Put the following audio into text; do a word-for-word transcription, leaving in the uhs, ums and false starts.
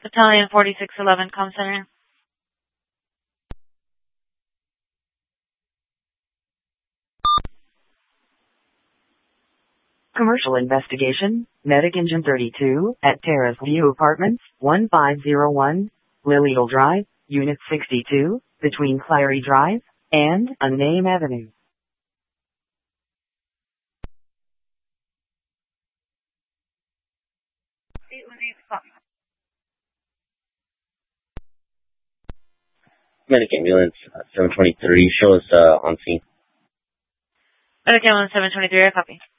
Battalion forty-six eleven, comm center. Commercial investigation, Medic Engine thirty-two, at Terrace View Apartments, one five zero one, Lilial Drive, Unit sixty-two, between Clary Drive and Unnamed Avenue. Medic Ambulance uh, seven twenty-three, show us uh, on scene. Medic Ambulance seven twenty-three, I copy.